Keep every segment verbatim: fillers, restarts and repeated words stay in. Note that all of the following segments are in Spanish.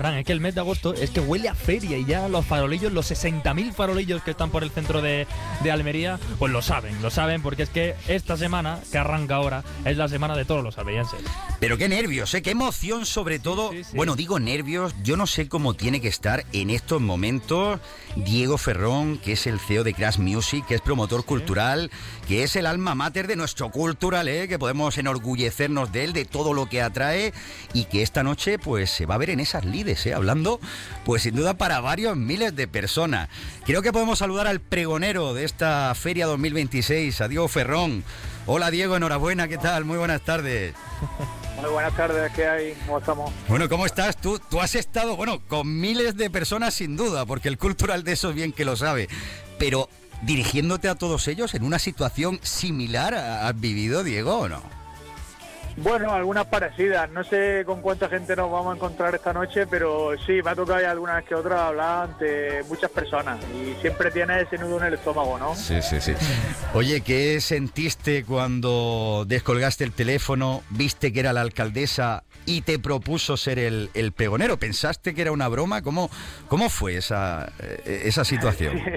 Fran, es que el mes de agosto es que huele a feria y ya los farolillos, los sesenta mil farolillos que están por el centro de, de Almería, pues lo saben, lo saben porque es que esta semana, que arranca ahora, es la semana de todos los almerienses. Pero qué nervios, ¿eh? Qué emoción sobre todo. Sí, sí. Bueno, digo nervios, yo no sé cómo tiene que estar en estos momentos Diego Ferrón, que es el C E O de Crash Music, que es promotor sí. cultural, que es el alma mater de nuestro cultural, ¿eh? Que podemos enorgullecernos de él, de todo lo que atrae y que esta noche pues se va a ver en esas lides, ¿eh? Hablando pues sin duda para varios miles de personas. Creo que podemos saludar al pregonero de esta Feria dos mil veintiséis, a Diego Ferrón. Hola Diego, enhorabuena, ¿qué tal? Muy buenas tardes. Muy buenas tardes, ¿qué hay? ¿Cómo estamos? Bueno, ¿cómo estás? Tú, tú has estado, bueno, con miles de personas sin duda, porque el cultural de eso bien que lo sabe, pero dirigiéndote a todos ellos en una situación similar, ¿has vivido, Diego, o no? Bueno, algunas parecidas. No sé con cuánta gente nos vamos a encontrar esta noche, pero sí, me ha tocado ya algunas que otras hablar ante muchas personas y siempre tienes ese nudo en el estómago, ¿no? Sí, sí, sí. Oye, ¿qué sentiste cuando descolgaste el teléfono, viste que era la alcaldesa y te propuso ser el, el pregonero? ¿Pensaste que era una broma? ¿Cómo, cómo fue esa, esa situación? Sí.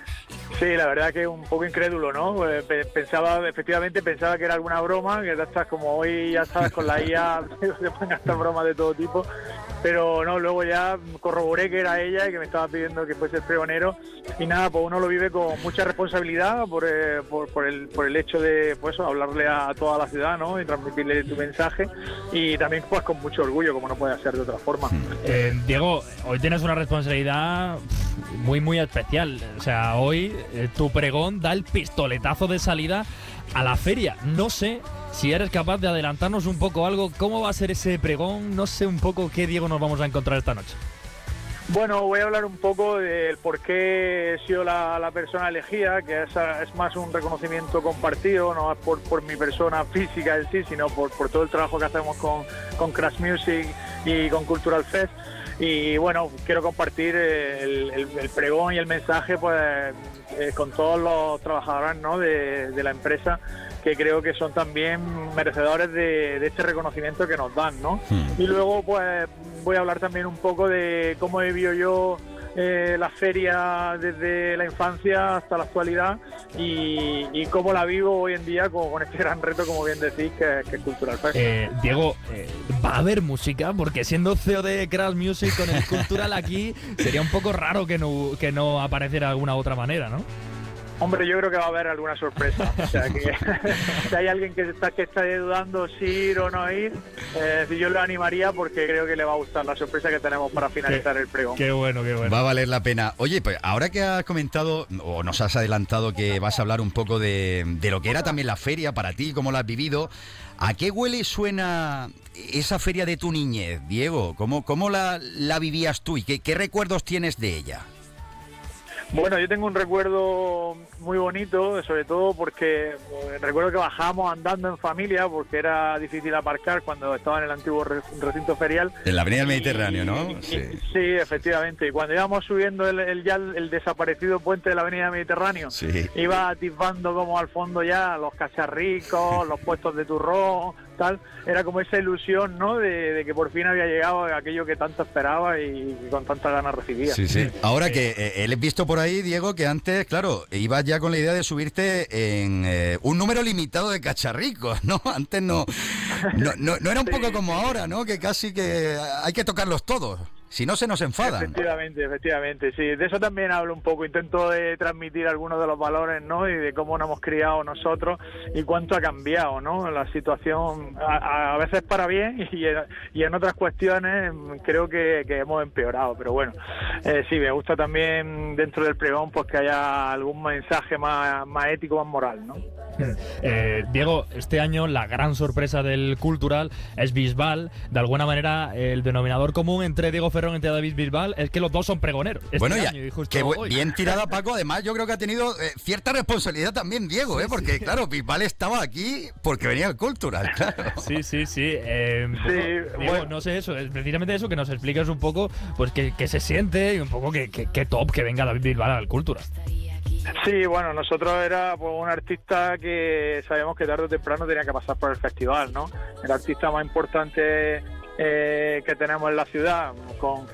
Sí, la verdad que un poco incrédulo, ¿no? Pensaba, efectivamente, pensaba que era alguna broma, que ya estás como hoy, ya sabes, con la I A se pueden gastar bromas de todo tipo, pero no, luego ya corroboré que era ella y que me estaba pidiendo que fuese el pregonero y nada, pues uno lo vive con mucha responsabilidad por, eh, por, por, el, por el hecho de, pues, hablarle a toda la ciudad, ¿no? Y transmitirle tu mensaje y también pues con mucho orgullo, como no puede ser de otra forma. Eh, Diego, hoy tienes una responsabilidad muy, muy especial, o sea, hoy eh, tu pregón da el pistoletazo de salida a la feria. No sé si eres capaz de adelantarnos un poco algo, cómo va a ser ese pregón, no sé un poco qué Diego nos vamos a encontrar esta noche. Bueno, voy a hablar un poco del por qué he sido la, la persona elegida, que es, es más un reconocimiento compartido, no es por, por mi persona física en sí, sino por, por todo el trabajo que hacemos con, con Crash Music y con Cultural Fest. Y bueno, quiero compartir el, el, el pregón y el mensaje pues eh, con todos los trabajadores, ¿no? de, de la empresa, que creo que son también merecedores de, de este reconocimiento que nos dan, ¿no? Hmm. Y luego pues voy a hablar también un poco de cómo he vivido yo eh, la feria desde la infancia hasta la actualidad y, y cómo la vivo hoy en día con, con este gran reto, como bien decís, que, que es Cultural Fest. Eh, Diego, eh, ¿va a haber música? Porque siendo C E O de Crash Music con el Cultural aquí, sería un poco raro que no, que no apareciera de alguna otra manera, ¿no? Hombre, yo creo que va a haber alguna sorpresa. O sea, que si hay alguien que está, que está dudando si ir o no ir, eh, yo lo animaría porque creo que le va a gustar la sorpresa que tenemos para finalizar qué, el pregón. Qué bueno, qué bueno. Va a valer la pena. Oye, pues ahora que has comentado, o nos has adelantado que vas a hablar un poco de, de lo que era también la feria para ti, cómo la has vivido, ¿a qué huele y suena esa feria de tu niñez, Diego? ¿Cómo, cómo la, la vivías tú y qué, qué recuerdos tienes de ella? Bueno, yo tengo un recuerdo muy bonito, sobre todo porque eh, recuerdo que bajábamos andando en familia porque era difícil aparcar cuando estaba en el antiguo recinto ferial. En la Avenida del Mediterráneo, y, ¿no? Y, sí. sí, efectivamente. Y cuando íbamos subiendo el, el ya el, el desaparecido puente de la Avenida Mediterráneo, sí. iba atisbando como al fondo ya los cacharricos, los puestos de turrón, tal. Era como esa ilusión, ¿no? De, de que por fin había llegado aquello que tanto esperaba y, y con tantas ganas recibía. Sí, sí. Ahora que eh, he visto por ahí, Diego, que antes, claro, ibas ya con la idea de subirte en eh, un número limitado de cacharricos, ¿no? Antes no, no, no, no era un poco como ahora, ¿no? Que casi que hay que tocarlos todos. Si no, se nos enfadan. Efectivamente, efectivamente, sí. De eso también hablo un poco. Intento de transmitir algunos de los valores, ¿no? Y de cómo nos hemos criado nosotros y cuánto ha cambiado, ¿no? La situación, a, a veces para bien y en, y en otras cuestiones creo que, que hemos empeorado. Pero bueno, eh, sí, me gusta también dentro del pregón pues que haya algún mensaje más, más ético, más moral, ¿no? Eh, Diego, este año la gran sorpresa del Cultural es Bisbal. De alguna manera, el denominador común entre Diego Ferrón y entre David Bisbal es que los dos son pregoneros. Este bueno, ya, año, y justo que hoy. Bien tirada, Paco. Además, yo creo que ha tenido eh, cierta responsabilidad también Diego, ¿eh? Porque, sí. claro, Bisbal estaba aquí porque venía el Cultural, claro. Sí, sí, sí. Eh, sí poco, Diego, bueno. no sé eso, es precisamente eso, que nos expliques un poco pues qué que se siente y un poco que, que, que top que venga David Bisbal al Cultural. Sí, bueno, nosotros era pues, un artista que sabíamos que tarde o temprano tenía que pasar por el festival, ¿no? El artista más importante eh, que tenemos en la ciudad, con